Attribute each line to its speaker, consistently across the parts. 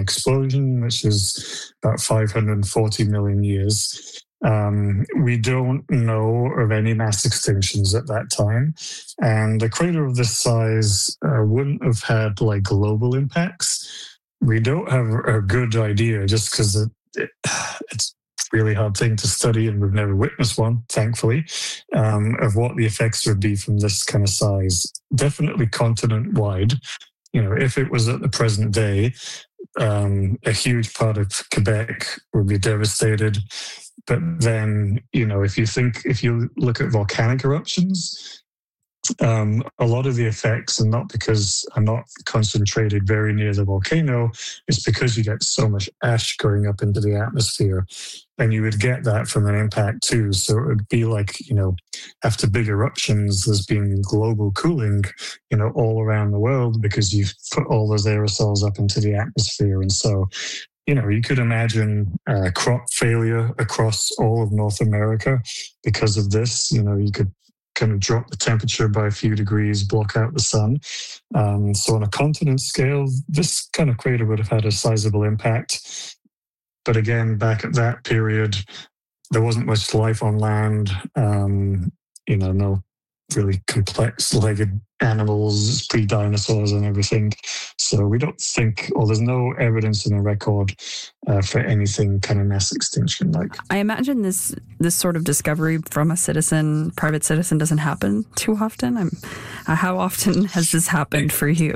Speaker 1: explosion, which is about 540 million years. We don't know of any mass extinctions at that time. And a crater of this size wouldn't have had like global impacts. We don't have a good idea just because it's a really hard thing to study and we've never witnessed one, thankfully, of what the effects would be from this kind of size. Definitely continent-wide. If it was at the present day, a huge part of Quebec would be devastated. But then, if you look at volcanic eruptions, a lot of the effects, and not because I'm not concentrated very near the volcano, it's because you get so much ash going up into the atmosphere. And you would get that from an impact too. So it would be like, after big eruptions, there's been global cooling, all around the world because you've put all those aerosols up into the atmosphere. And so, you could imagine crop failure across all of North America because of this. You could kind of drop the temperature by a few degrees, block out the sun. So on a continent scale, this kind of crater would have had a sizable impact. But again, back at that period, there wasn't much life on land, no really complex-legged animals, pre-dinosaurs and everything. So we don't think, or there's no evidence in the record for anything kind of mass extinction like.
Speaker 2: I imagine this sort of discovery from a private citizen doesn't happen too often. How often has this happened for you?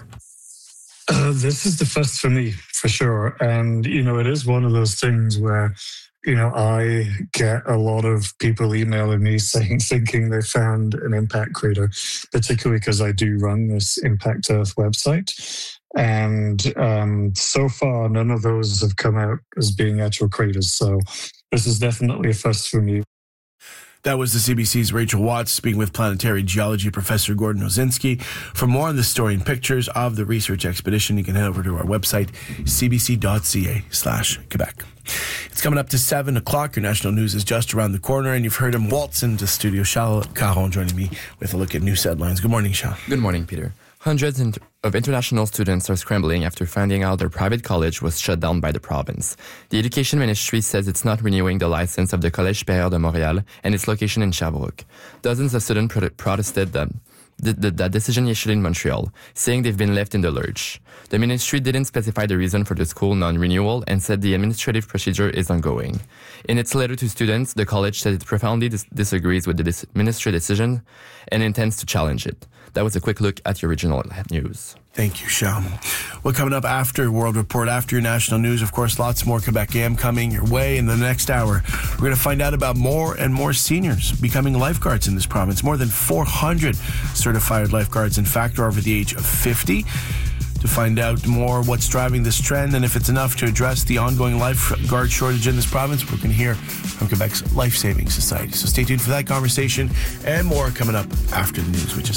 Speaker 1: This is the first for me, for sure. And, it is one of those things where, I get a lot of people emailing me thinking they found an impact crater, particularly because I do run this Impact Earth website. And so far, none of those have come out as being actual craters. So this is definitely a first for me.
Speaker 3: That was the CBC's Rachel Watts speaking with planetary geology professor Gordon Owsinski. For more on the story and pictures of the research expedition, you can head over to our website, cbc.ca/Quebec. It's coming up to 7 o'clock. Your national news is just around the corner, and you've heard him waltz into studio. Charles Caron joining me with a look at news headlines. Good morning, Charles.
Speaker 4: Good morning, Peter. Hundreds of international students are scrambling after finding out their private college was shut down by the province. The Education Ministry says it's not renewing the license of the Collège Supérieur de Montréal and its location in Sherbrooke. Dozens of students protested that decision yesterday in Montreal, saying they've been left in the lurch. The ministry didn't specify the reason for the school non-renewal and said the administrative procedure is ongoing. In its letter to students, the college said it profoundly disagrees with the ministry decision and intends to challenge it. That was a quick look at your original news.
Speaker 3: Thank you, Sham. Well, coming up after World Report, after your national news, of course, lots more Quebec AM coming your way in the next hour. We're going to find out about more and more seniors becoming lifeguards in this province. More than 400 certified lifeguards, in fact, are over the age of 50. To find out more what's driving this trend and if it's enough to address the ongoing lifeguard shortage in this province, we're going to hear from Quebec's Life Saving Society. So stay tuned for that conversation and more coming up after the news, which is